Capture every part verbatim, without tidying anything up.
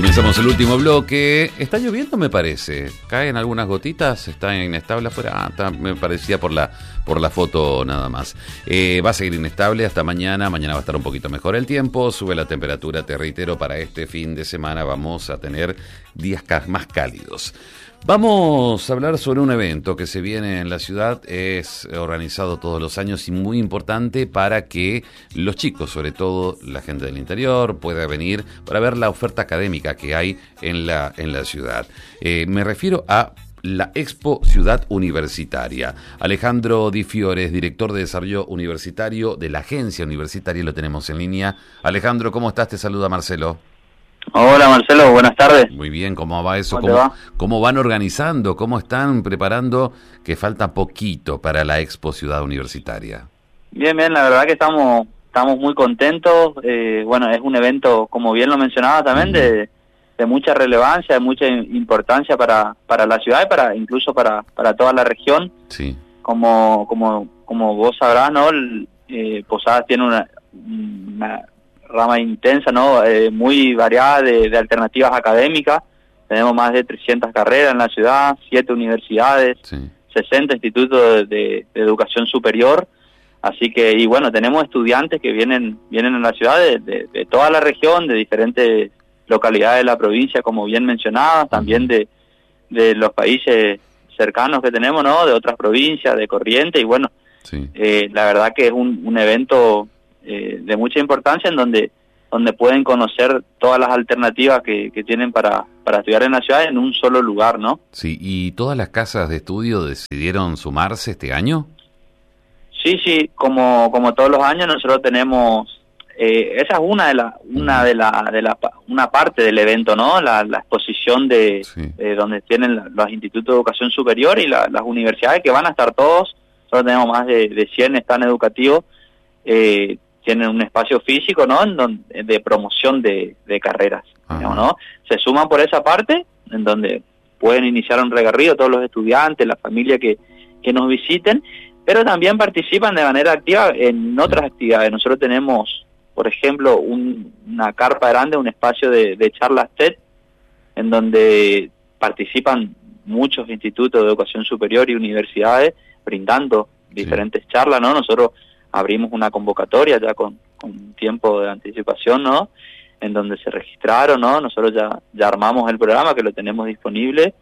Comenzamos el último bloque. Está lloviendo, me parece. Caen algunas gotitas, está inestable afuera. Ah, está, me parecía por la por la foto nada más. Eh, va a seguir inestable hasta mañana. Mañana va a estar un poquito mejor el tiempo. Sube la temperatura, te reitero, para este fin de semana vamos a tener días más cálidos. Vamos a hablar sobre un evento que se viene en la ciudad, es organizado todos los años y muy importante para que los chicos, sobre todo la gente del interior, pueda venir para ver la oferta académica que hay en la, en la ciudad. Eh, me refiero a la Expo Ciudad Universitaria. Alejandro Di Fiore es director de desarrollo universitario de la agencia universitaria y lo tenemos en línea. Alejandro, ¿cómo estás? Te saluda Marcelo. Hola Marcelo, buenas tardes. Muy bien, ¿cómo va eso? ¿Cómo, ¿Cómo, va? ¿Cómo van organizando? ¿Cómo están preparando? Que falta poquito para la Expo Ciudad Universitaria. Bien, bien, la verdad que estamos estamos muy contentos. Eh, bueno, es un evento, como bien lo mencionaba también, uh-huh. de, de mucha relevancia, de mucha importancia para, para la ciudad y para incluso para, para toda la región. Sí. Como como como vos sabrás, ¿no? El, eh, Posadas tiene una... una rama intensa, ¿no? Eh, muy variada de, de alternativas académicas. Tenemos más de trescientas carreras en la ciudad, siete universidades, sí. sesenta institutos de, de, de educación superior. Así que, y bueno, tenemos estudiantes que vienen vienen a la ciudad de, de, de toda la región, de diferentes localidades de la provincia, como bien mencionadas, también de, de los países cercanos que tenemos, ¿no? De otras provincias, de Corrientes, y bueno, sí. eh, la verdad que es un, un evento Eh, de mucha importancia en donde donde pueden conocer todas las alternativas que, que tienen para, para estudiar en la ciudad en un solo lugar, ¿no? Sí, ¿y todas las casas de estudio decidieron sumarse este año? Sí, sí, como como todos los años nosotros tenemos eh, esa es una de la una de la de la una parte del evento, ¿no? La, la exposición de, sí. de donde tienen los institutos de educación superior y la, las universidades que van a estar todos. Nosotros tenemos más de, de cien están educativos. Eh, tienen un espacio físico, ¿no? En donde, de promoción de, de carreras, digamos, ¿no? Se suman por esa parte, en donde pueden iniciar un recorrido todos los estudiantes, la familia que, que nos visiten, pero también participan de manera activa en otras actividades. Nosotros tenemos, por ejemplo, un, una carpa grande, un espacio de, de charlas T E D, en donde participan muchos institutos de educación superior y universidades, brindando diferentes sí. charlas, ¿no? Nosotros abrimos una convocatoria ya con, con tiempo de anticipación, ¿no? En donde se registraron, ¿no? Nosotros ya ya armamos el programa, que lo tenemos disponible,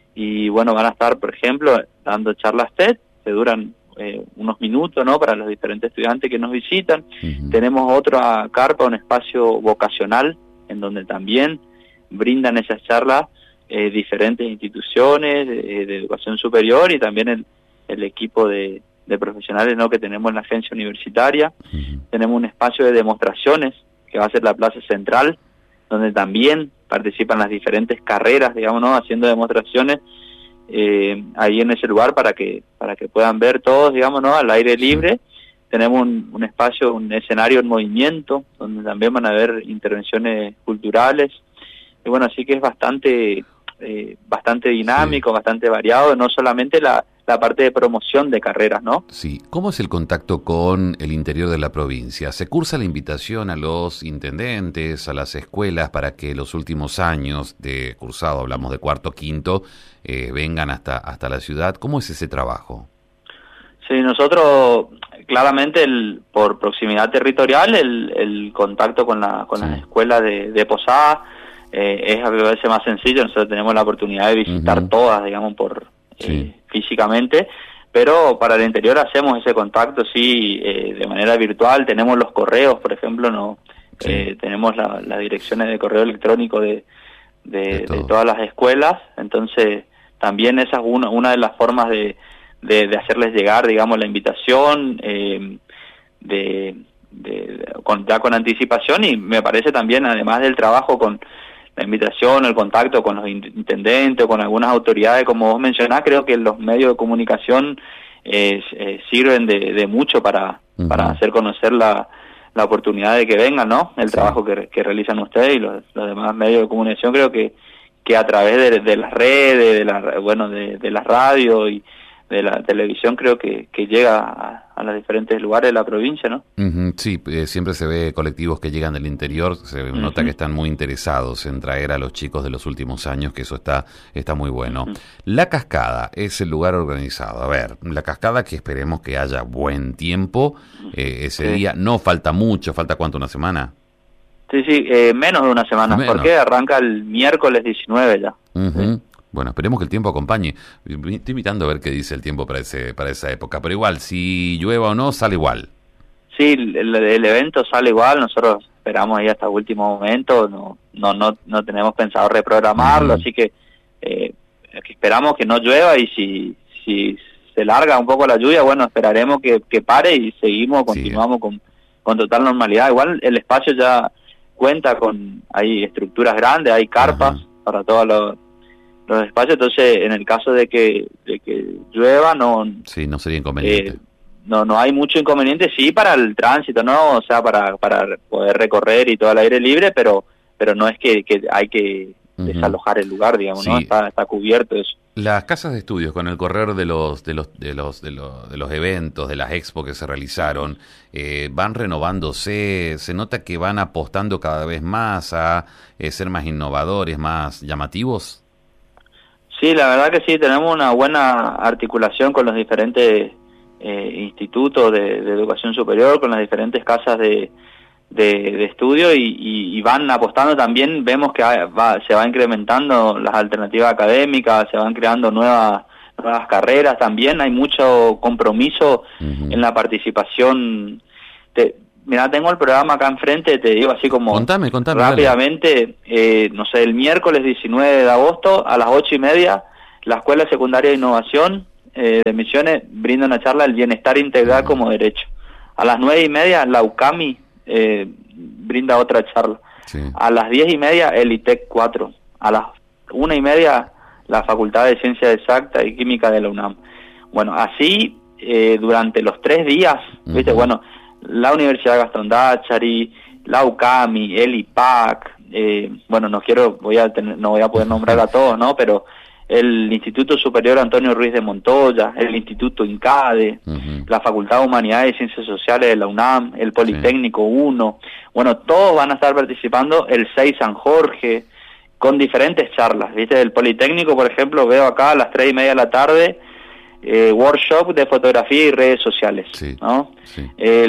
y bueno, van a estar, por ejemplo, dando charlas T E D, que duran eh, unos minutos, ¿no? Para los diferentes estudiantes que nos visitan. Uh-huh. Tenemos otra carpa, un espacio vocacional, en donde también brindan esas charlas eh, diferentes instituciones de, de educación superior y también el, el equipo de de profesionales, ¿no? Que tenemos en la agencia universitaria. Uh-huh. Tenemos un espacio de demostraciones que va a ser la plaza central, donde también participan las diferentes carreras, digamos, ¿no? Haciendo demostraciones eh, ahí en ese lugar para que para que puedan ver todos, digamos, ¿no? Al aire libre. Uh-huh. Tenemos un, un espacio, un escenario en movimiento, donde también van a haber intervenciones culturales. Y bueno, así que es bastante eh, bastante dinámico, sí. bastante variado, no solamente la la parte de promoción de carreras, ¿no? Sí. ¿Cómo es el contacto con el interior de la provincia? ¿Se cursa la invitación a los intendentes, a las escuelas, para que los últimos años de cursado, hablamos de cuarto, quinto, eh, vengan hasta hasta la ciudad? ¿Cómo es ese trabajo? Sí, nosotros, claramente, el, por proximidad territorial, el, el contacto con la con sí. las escuelas de, de Posadas eh, es a veces más sencillo. Nosotros tenemos la oportunidad de visitar uh-huh. todas, digamos, por... Sí. Eh, físicamente, pero para el interior hacemos ese contacto, sí, eh, de manera virtual. Tenemos los correos, por ejemplo, no sí. eh, tenemos la, las direcciones de correo electrónico de, de, de, todo. de todas las escuelas, entonces también esa es una, una de las formas de, de, de hacerles llegar, digamos, la invitación eh, de, de, de con, ya con anticipación, y me parece también, además del trabajo con la invitación, el contacto con los intendentes, con algunas autoridades, como vos mencionás, creo que los medios de comunicación eh, eh, sirven de, de mucho para, uh-huh. para hacer conocer la, la oportunidad de que vengan, ¿no? El sí. trabajo que, que realizan ustedes y los, los demás medios de comunicación. Creo que, que a través de, de las redes, de la, bueno, de, de las radios y de la televisión creo que, que llega a, a los diferentes lugares de la provincia, ¿no? Uh-huh, sí, eh, siempre se ve colectivos que llegan del interior, se uh-huh. nota que están muy interesados en traer a los chicos de los últimos años, que eso está está muy bueno. Uh-huh. La Cascada es el lugar organizado. A ver, la Cascada, que esperemos que haya buen tiempo eh, ese sí. día. No falta mucho, ¿falta cuánto? ¿Una semana? Sí, sí, eh, menos de una semana, menos. Porque arranca el miércoles diecinueve ya. Uh-huh. Sí. Bueno, esperemos que el tiempo acompañe. Estoy invitando a ver qué dice el tiempo para ese para esa época, pero igual, si llueva o no, sale igual. Sí, el, el evento sale igual, nosotros esperamos ahí hasta el último momento, no no no, no tenemos pensado reprogramarlo, uh-huh. así que eh, esperamos que no llueva y si si se larga un poco la lluvia, bueno, esperaremos que, que pare y seguimos, continuamos sí. con, con total normalidad. Igual el espacio ya cuenta con, hay estructuras grandes, hay carpas uh-huh. para todos los... los espacios, entonces en el caso de que de que llueva no sí no sería inconveniente eh, no no hay mucho inconveniente, sí, para el tránsito, no, o sea, para para poder recorrer y todo al aire libre, pero pero no es que, que hay que uh-huh. desalojar el lugar, digamos, sí. no está está cubierto eso. Las casas de estudios, con el correr de los de los de los de los, de los eventos, de las expos que se realizaron, eh, van renovándose, se nota que van apostando cada vez más a eh, ser más innovadores, más llamativos. Sí, la verdad que sí, tenemos una buena articulación con los diferentes eh, institutos de, de educación superior, con las diferentes casas de, de, de estudio y, y, y van apostando también, vemos que va, se va incrementando las alternativas académicas, se van creando nuevas nuevas carreras también, hay mucho compromiso uh-huh. en la participación. Te, Mira, tengo el programa acá enfrente, te digo así como contame, contame, rápidamente, eh, no sé, el miércoles diecinueve de agosto a las ocho y media, la Escuela Secundaria de Innovación eh, de Misiones brinda una charla del bienestar integral uh-huh. como derecho. A las nueve y media, la UCAMI eh, brinda otra charla. Sí. A las diez y media, el I T E C cuatro. A las una y media, la Facultad de Ciencias Exactas y Química de la UNAM. Bueno, así, eh, durante los tres días, uh-huh. ¿viste? Bueno, la Universidad Gastón Dáchari, la UCAMI, el I P A C, eh, bueno, no quiero, voy a tener, no voy a poder nombrar a todos, ¿no? Pero el Instituto Superior Antonio Ruiz de Montoya, el Instituto INCADE, uh-huh. la Facultad de Humanidades y Ciencias Sociales de la UNAM, el Politécnico sí. uno, bueno, todos van a estar participando, el seis San Jorge, con diferentes charlas, ¿viste? El Politécnico, por ejemplo, veo acá a las tres y media de la tarde, Eh, workshop de fotografía y redes sociales, sí, ¿no? Sí.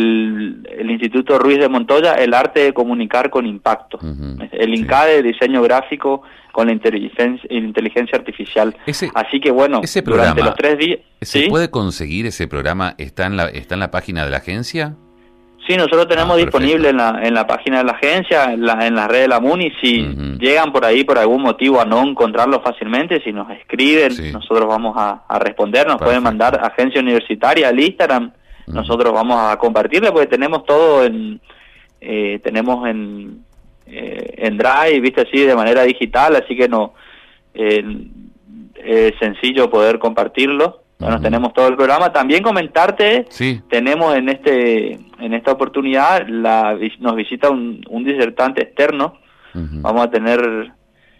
El, el Instituto Ruiz de Montoya, el arte de comunicar con impacto. Uh-huh, el INCADE, sí. diseño gráfico con la inteligencia, inteligencia artificial. Ese, Así que bueno, ese programa, durante los tres días... ¿Se ¿sí? puede conseguir ese programa? ¿Está en la, está en la página de la agencia? Sí, nosotros tenemos ah, disponible en la, en la página de la agencia, en la, en la red de la MUNI, si uh-huh. llegan por ahí por algún motivo a no encontrarlo fácilmente, si nos escriben, sí. nosotros vamos a, a responder, nos Perfecto. Pueden mandar agencia universitaria al Instagram, uh-huh. nosotros vamos a compartirle, porque tenemos todo en, eh, tenemos en, eh, en Drive, viste así, de manera digital, así que no, eh, es sencillo poder compartirlo. Bueno, uh-huh. tenemos todo el programa. También comentarte, sí. tenemos en este en esta oportunidad, la nos visita un, un disertante externo. Uh-huh. Vamos a tener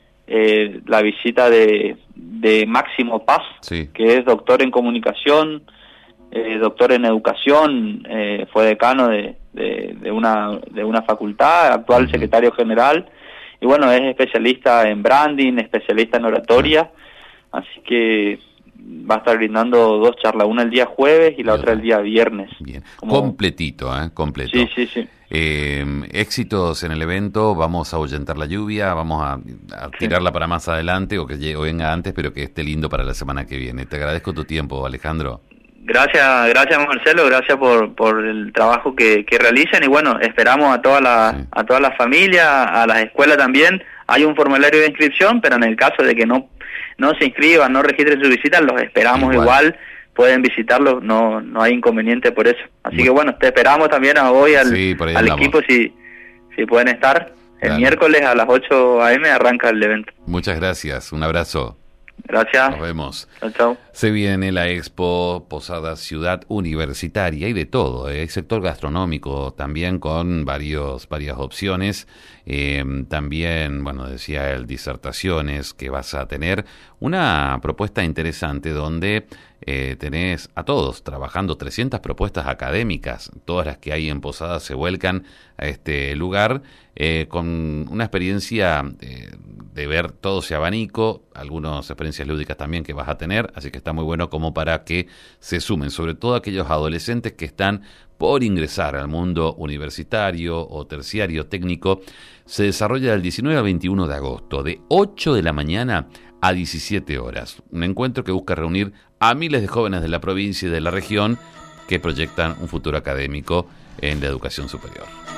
eh, la visita de, de Máximo Paz, sí. que es doctor en comunicación, eh, doctor en educación, eh, fue decano de, de, de, una, de una facultad, actual uh-huh. secretario general, y bueno, es especialista en branding, especialista en oratoria, uh-huh. así que va a estar brindando dos charlas, una el día jueves y la Bien. Otra el día viernes. Bien, Como... completito, ¿eh? Completo. Sí, sí, sí. Eh, éxitos en el evento, vamos a ahuyentar la lluvia, vamos a, a tirarla sí. para más adelante o que llegue, o venga antes, pero que esté lindo para la semana que viene. Te agradezco tu tiempo, Alejandro. Gracias, gracias Marcelo, gracias por por el trabajo que, que realizan y bueno, esperamos a toda la sí. a toda la familia, a las escuelas también. Hay un formulario de inscripción, pero en el caso de que no no se inscriban, no registren su visita, los esperamos igual, igual pueden visitarlos, no no hay inconveniente por eso. Así bueno. que bueno, te esperamos también a hoy al, sí, al equipo si si pueden estar. El Dale. miércoles a las ocho a eme arranca el evento. Muchas gracias, un abrazo. Gracias. Nos vemos. Chao, chao. Se viene la Expo Posada Ciudad Universitaria y de todo. ¿eh? Hay sector gastronómico también con varios varias opciones. Eh, también, bueno, decía él, disertaciones que vas a tener. Una propuesta interesante donde eh, tenés a todos trabajando trescientas propuestas académicas. Todas las que hay en Posada se vuelcan a este lugar eh, con una experiencia eh, de ver todo ese abanico, algunas experiencias lúdicas también que vas a tener, así que está muy bueno como para que se sumen, sobre todo aquellos adolescentes que están por ingresar al mundo universitario o terciario técnico. Se desarrolla del diecinueve al veintiuno de agosto, de ocho de la mañana a diecisiete horas. Un encuentro que busca reunir a miles de jóvenes de la provincia y de la región que proyectan un futuro académico en la educación superior.